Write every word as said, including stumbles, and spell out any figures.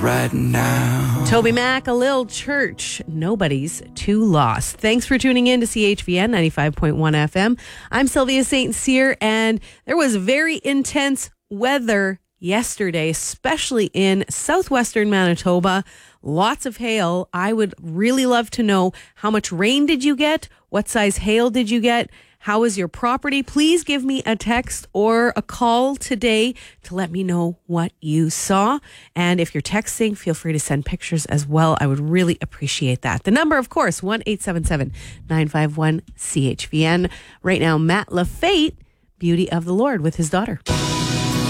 right now. Toby Mac, A Lil Church, Nobody's Too Lost. Thanks for tuning in to C H V N ninety-five point one F M. I'm Sylvia Saint Cyr, and there was very intense weather yesterday, especially in southwestern Manitoba. Lots of hail. I would really love to know, how much rain did you get? What size hail did you get? How is your property? Please give me a text or a call today to let me know what you saw. And if you're texting, feel free to send pictures as well. I would really appreciate that. The number, of course, one eight seven seven, nine five one, C H V N. Right now, Matt Lafate, Beauty of the Lord, with his daughter.